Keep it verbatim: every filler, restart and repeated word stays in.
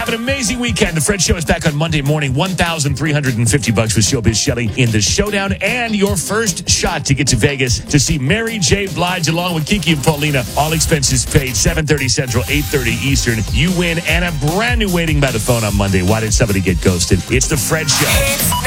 Have an amazing weekend. The Fred Show is back on Monday morning. one thousand three hundred fifty bucks with Showbiz Shelley in the showdown, and your first shot to get to Vegas to see Mary J. Blige along with Kiki and Paulina. All expenses paid. seven thirty Central, eight thirty Eastern. You win and a brand new waiting by the phone on Monday. Why did somebody get ghosted? It's the Fred Show.